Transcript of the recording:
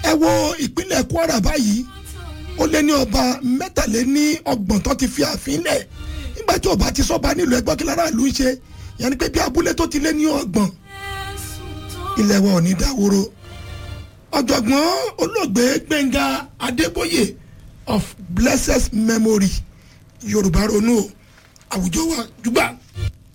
ẹ wo ìpínlẹ̀ Kwara báyìí ó lé ní ọba 23 tó ti fi ààfin lẹ̀ nígbà tí ọba ti sọ́ba nílùú ẹgbẹ́ kí lára ìlú ń ṣe yẹn ni pé bí abúlé tó ti lé ní 30 ilẹ̀ wa ò ní dáwóró. ọ̀jọ̀gbọ́n olóògbé Gbẹ́ngà Adébóyè of blessed memory Yorùbá ronú àwùjọ wa jùgbà.